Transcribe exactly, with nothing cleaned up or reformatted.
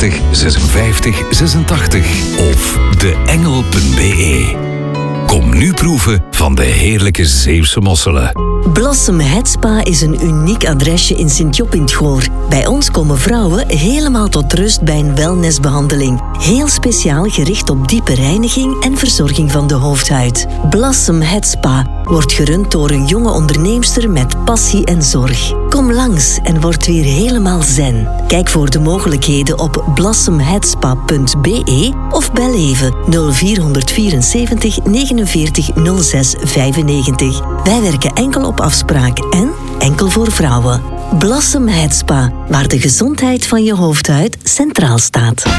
vijfenveertig zesenvijftig zesentachtig of de engel punt b e. Kom nu proeven van de heerlijke Zeeuwse mosselen. Blossom Head Spa is een uniek adresje in Sint-Job in 't Goor. Bij ons komen vrouwen helemaal tot rust bij een wellnessbehandeling. Heel speciaal gericht op diepe reiniging en verzorging van de hoofdhuid. Blossom Head Spa wordt gerund door een jonge onderneemster met passie en zorg. Kom langs en word weer helemaal zen. Kijk voor de mogelijkheden op blossom head spa punt b e of bel even nul vier vierenzeventig negenenveertig nul zes vijfennegentig. Wij werken enkel op afspraak en enkel voor vrouwen. Blossom Head Spa, waar de gezondheid van je hoofdhuid centraal staat.